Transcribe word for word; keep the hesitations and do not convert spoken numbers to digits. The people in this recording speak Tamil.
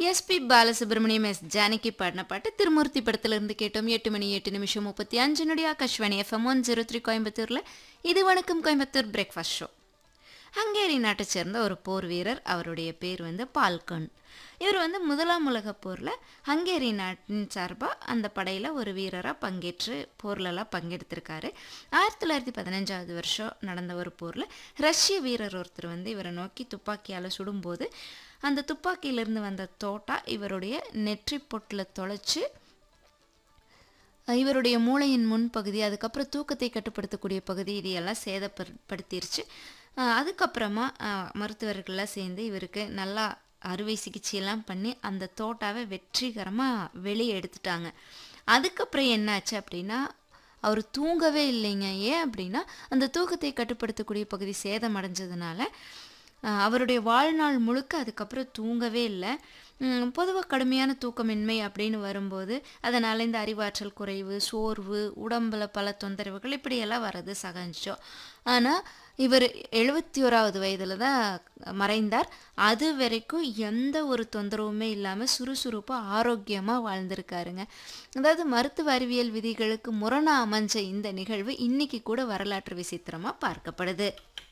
எஸ்பி பாலசுப்ரமணியம் எஸ் ஜானகி பாடின பாட்டு திருமூர்த்தி படத்திலிருந்து கேட்டோம். எட்டு மணி எட்டு நிமிஷம் முப்பத்தி அஞ்சு நொடி Akashvani FM one zero three கோயம்புத்தூரில் இது வணக்கம் கோயம்புத்தூர் பிரேக்ஃபாஸ்ட் ஷோ. ஹங்கேரி நாட்டை சேர்ந்த ஒரு போர் வீரர், அவருடைய பேர் வந்து பால்கன். இவர் வந்து முதலாம் உலகப் போரில் ஹங்கேரி நாட்டின் சார்பாக அந்த படையில் ஒரு வீரராக பங்கேற்று போர்லலாம் பங்கெடுத்திருக்காரு. ஆயிரத்தி தொள்ளாயிரத்தி பதினஞ்சாவது வருஷம் நடந்த ஒரு போரில் ரஷ்ய வீரர் ஒருத்தர் வந்து இவரை நோக்கி துப்பாக்கியால் சுடும்போது அந்த துப்பாக்கியிலிருந்து வந்த தோட்டா இவருடைய நெற்றி பொட்டில் தொலைச்சி இவருடைய மூளையின் முன்பகுதி, அதுக்கப்புறம் தூக்கத்தை கட்டுப்படுத்தக்கூடிய பகுதி, இதையெல்லாம் சேதப்படுத்திருச்சு. அதுக்கப்புறமா மருத்துவர்கள்லாம் சேர்ந்து இவருக்கு நல்லா அறுவை சிகிச்சையெல்லாம் பண்ணி அந்த தோட்டாவை வெற்றிகரமாக வெளியே எடுத்துட்டாங்க. அதுக்கப்புறம் என்னாச்சு அப்படின்னா, அவர் தூங்கவே இல்லைங்க. ஏன் அப்படின்னா அந்த தூக்கத்தை கட்டுப்படுத்தக்கூடிய பகுதி சேதம் அடைஞ்சதுனால அவருடைய வாழ்நாள் முழுக்க அதுக்கப்புறம் தூங்கவே இல்லை. பொதுவாக கடுமையான தூக்கமின்மை அப்படின்னு வரும்போது அதனால் இந்த அறிவாற்றல் குறைவு, சோர்வு, உடம்பில் பல தொந்தரவுகள் இப்படியெல்லாம் வர்றது சகஜம். ஆனால் இவர் எழுபத்தி ஓராவது வயதில் தான் மறைந்தார். அது வரைக்கும் எந்த ஒரு தொந்தரவுமே இல்லாமல் சுறுசுறுப்பாக ஆரோக்கியமாக வாழ்ந்திருக்காருங்க. அதாவது மருத்துவ அறிவியல் விதிகளுக்கு முரணாக அமைஞ்ச இந்த நிகழ்வு இன்னைக்கு கூட வரலாற்று விசித்திரமாக பார்க்கப்படுது.